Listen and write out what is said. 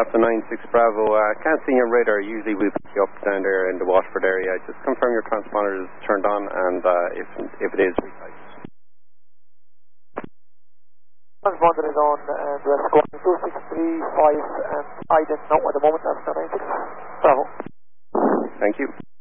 Alpha 96 Bravo, can't see your radar. Usually we pick you up down there in the Washford area. Just confirm your transponder is turned on, and if it is, retype. Transponder is on, and we're squawking 2635, and I didn't know at the moment, Alpha 96 Bravo. Thank you.